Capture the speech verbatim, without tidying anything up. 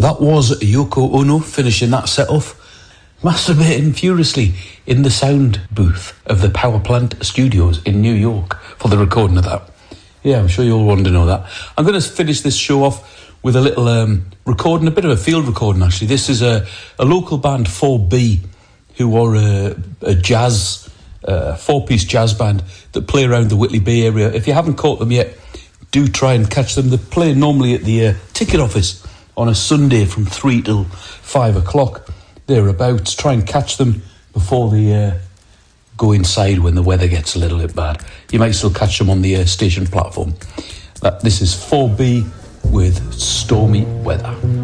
That was Yoko Ono finishing that set off, masturbating furiously in the sound booth of the Power Plant Studios in New York for the recording of that. Yeah, I'm sure you all wanted to know that. I'm going to finish this show off with a little um, recording, a bit of a field recording actually. This is a, a local band, four B, who are a, a jazz, uh, four-piece jazz band that play around the Whitley Bay area. If you haven't caught them yet, do try and catch them. They play normally at the uh, ticket office on a Sunday from three till five o'clock. Thereabouts. Try and catch them before they uh, go inside when the weather gets a little bit bad. You might still catch them on the uh, station platform. That, this is four B with Stormy Weather.